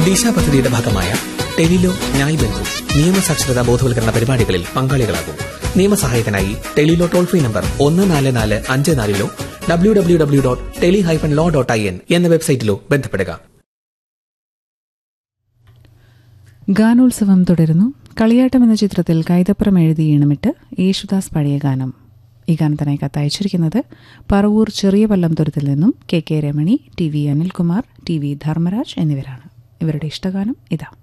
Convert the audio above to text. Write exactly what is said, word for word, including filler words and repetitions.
ദിശ പദ്ധതിയുടെ ഭാഗമായ ടെലിലോ ന്യായ് ബന്ധു നിയമസാക്ഷരതാ ബോധവൽക്കരണ പരിപാടികളിൽ പങ്കാളികളാകും. നിയമസഹായത്തിനായി ടെലിലോ ടോൾ ഫ്രീ നമ്പർ ഒന്ന് നാല് നാല് അഞ്ച് നാലിലോ W W W dot tele hyphen law dot I N എന്ന വെബ്സൈറ്റിലോ ബന്ധപ്പെടുക. ഗാനോത്സവം തുടരുന്നു. കളിയാട്ടം എന്ന ചിത്രത്തിൽ കൈതപ്പുറം എഴുതി ഈണമിട്ട് യേശുദാസ് പഴയ ഗാനം. ഈ ഗാനത്തിനായി കത്തയച്ചിരിക്കുന്നത് പറവൂർ ചെറിയ പല്ലംതുരത്തിൽ നിന്നും K K Ramani, T V Anilkumar, T V Dharmaraj എന്നിവരാണ്. ഇവരുടെ ഇഷ്ടഗാനം ഇതാ.